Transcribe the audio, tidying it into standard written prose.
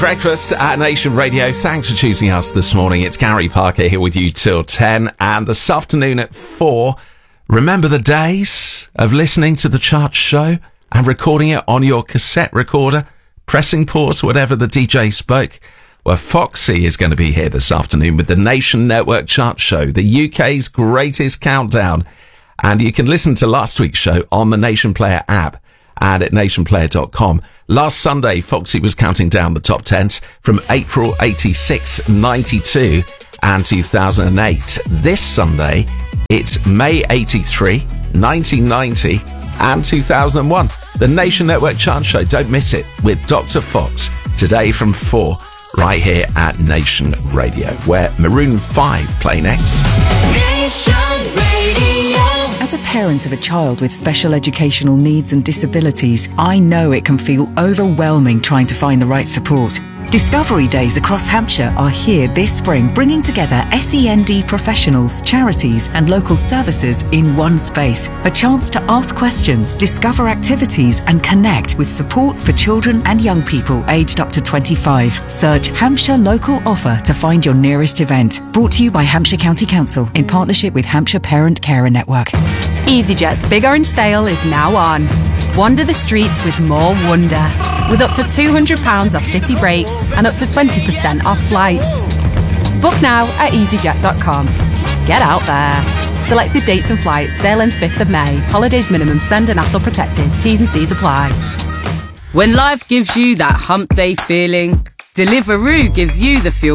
Breakfast at Nation Radio. Thanks for choosing us this morning. It's Gary Parker here with you till 10, and this afternoon at 4. Remember the days of listening to the chart show and recording it on your cassette recorder, pressing pause whatever the DJ spoke? Well, Foxy is going to be here this afternoon with the Nation Network Chart Show, the UK's greatest countdown. And you can listen to last week's show on the Nation Player app and at nationplayer.com. Last Sunday, Foxy was counting down the top 10s from April 86, 92 and 2008. This Sunday, it's May 83, 1990 and 2001. The Nation Network Chart Show, don't miss it, with Dr. Fox, today from 4, right here at Nation Radio, where Maroon 5 play next. Nation Radio. As a parent of a child with special educational needs and disabilities, I know it can feel overwhelming trying to find the right support. Discovery Days across Hampshire are here this spring, bringing together SEND professionals, charities and local services in one space. A chance to ask questions, discover activities and connect with support for children and young people aged up to 25. Search Hampshire Local Offer to find your nearest event. Brought to you by Hampshire County Council in partnership with Hampshire Parent Carer Network. EasyJet's Big Orange Sale is now on. Wander the streets with more wonder, with up to £200 off city breaks and up to 20% off flights. Book now at easyjet.com. Get out there. Selected dates and flights. Sale ends 5th of May. Holidays minimum spend and ATOL protected. T's and C's apply. When life gives you that hump day feeling, Deliveroo gives you the feel